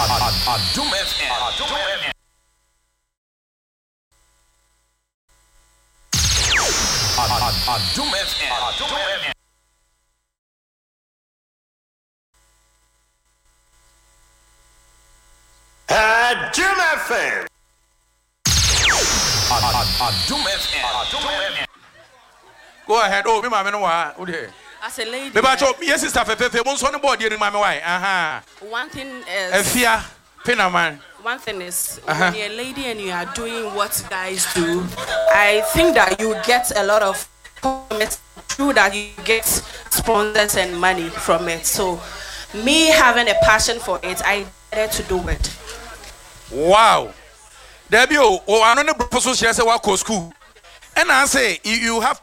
Adum FM. Adum FM. Adum FM. Adum FM. Go ahead. Oh, me mama no wa. As a lady, yes, sister, one thing is when you're a lady and you are doing what guys do, I think that you get a lot of comments through that, you get sponsors and money from it. So me having a passion for it, I decided to do it. Wow. Debbie, I don't know professor she say school. And I say you have